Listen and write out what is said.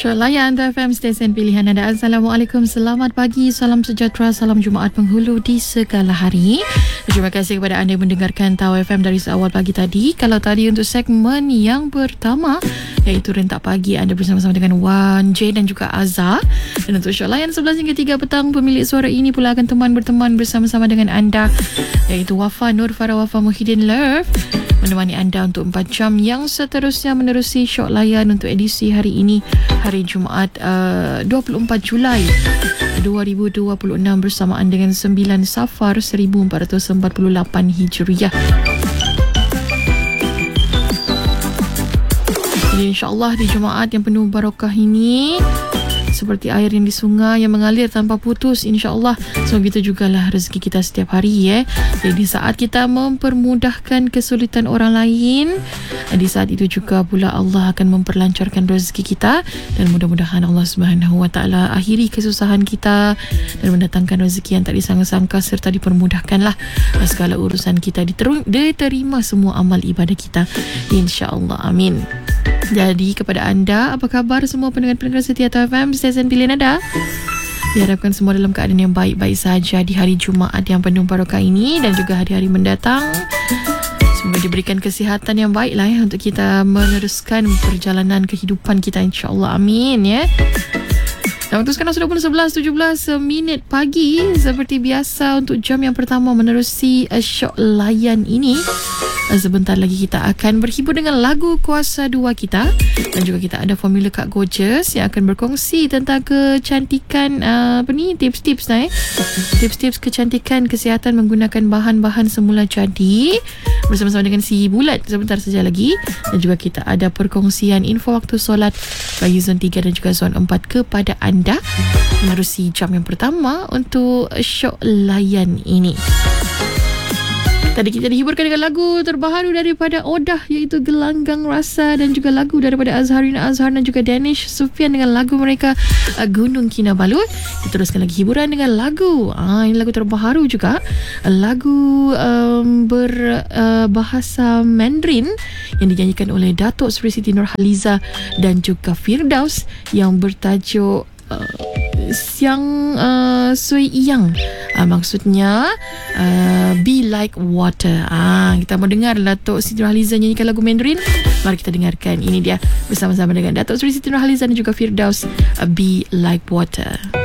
Syok layan FM stesen pilihan anda. Assalamualaikum, selamat pagi, salam sejahtera, salam Jumaat penghulu di segala hari. Terima kasih kepada anda yang mendengarkan Tau FM dari seawal pagi tadi. Kalau tadi untuk segmen yang pertama, iaitu Rentak Pagi, anda bersama-sama dengan Wan J dan juga Azhar. Dan untuk Syok layan 11 hingga 3 petang, pemilik suara ini pula akan berteman bersama-sama dengan anda, iaitu Wafa Nur Farah Wafa Muhyiddin Love, menemani anda untuk 4 jam yang seterusnya menerusi Syok layan untuk edisi hari ini, hari Jumaat 24 Julai 2026 bersamaan dengan 9 Safar 1448 Hijriah. Jadi insyaAllah di Jumaat yang penuh barakah ini, seperti air yang di sungai yang mengalir tanpa putus, insyaAllah. So begitu jugalah rezeki kita setiap hari. Jadi saat kita mempermudahkan kesulitan orang lain, di saat itu juga pula Allah akan memperlancarkan rezeki kita, dan mudah-mudahan Allah Subhanahu Wa Taala akhiri kesusahan kita dan mendatangkan rezeki yang tak disangka-sangka, serta dipermudahkanlah segala urusan kita, diterima semua amal ibadah kita, insya-Allah, amin. Jadi kepada anda, apa khabar semua pendengar-pendengar setia Tau FM stesen pilihan anda? Diharapkan semua dalam keadaan yang baik-baik saja di hari Jumaat yang penuh barakah ini dan juga hari-hari mendatang. Semoga diberikan kesihatan yang baik lah untuk kita meneruskan perjalanan kehidupan kita, insya-Allah, amin ya. Dan waktu sekarang sudah pun 11.17 minit pagi. Seperti biasa untuk jam yang pertama menerusi Syok layan ini, sebentar lagi kita akan berhibur dengan lagu Kuasa 2 kita, dan juga kita ada formula Kak Gorgeous yang akan berkongsi tentang kecantikan, tips-tips tips-tips kecantikan kesihatan menggunakan bahan-bahan semula jadi, bersama-sama dengan si Bulat sebentar saja lagi. Dan juga kita ada perkongsian info waktu solat bagi zon 3 dan juga zon 4 kepada anda menerusi jam yang pertama untuk Syok layan ini. Tadi kita dihiburkan dengan lagu terbaru daripada Odah, iaitu Gelanggang Rasa, dan juga lagu daripada Azharina Azhar dan juga Danish Sufian dengan lagu mereka Gunung Kinabalu. Kita teruskan lagi hiburan dengan lagu, ini lagu terbaru juga, lagu berbahasa Mandarin yang dinyanyikan oleh Datuk Seri Siti Nurhaliza dan juga Firdaus, yang bertajuk Siang Sui Iyang. Maksudnya Be Like Water. Kita mau dengar Datuk Siti Nurhaliza nyanyikan lagu Mandarin. Mari kita dengarkan. Ini dia bersama-sama dengan Datuk Seri Siti Nurhaliza dan juga Firdaus, Be Like Water.